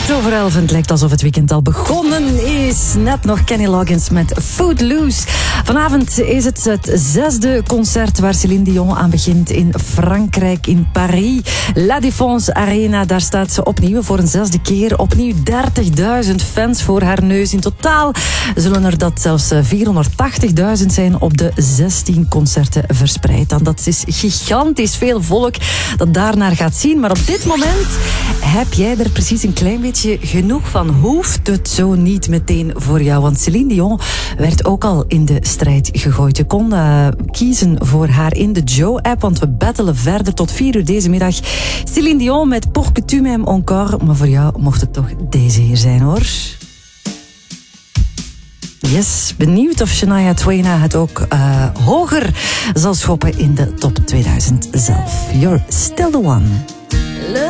11:08. Het lijkt alsof het weekend al begonnen is. Net nog Kenny Loggins met Footloose. Vanavond is het 6e concert waar Céline Dion aan begint in Frankrijk, in Paris. La Défense Arena, daar staat ze opnieuw voor een 6e keer. Opnieuw 30.000 fans voor haar neus. In totaal zullen er dat zelfs 480.000 zijn op de 16 concerten verspreid. En dat is gigantisch veel volk dat daarnaar gaat zien. Maar op dit moment heb jij er precies een klein beetje genoeg van. Hoeft het zo niet meteen voor jou? Want Céline Dion werd ook al in de strijd gegooid. Je kon kiezen voor haar in de Joe-app, want we battelen verder tot 4 uur deze middag. Céline Dion met Pour que tu m'aimes encore. Maar voor jou mocht het toch deze hier zijn, hoor. Yes, benieuwd of Shania Twain het ook hoger zal schoppen in de top 2000 zelf. You're still the one.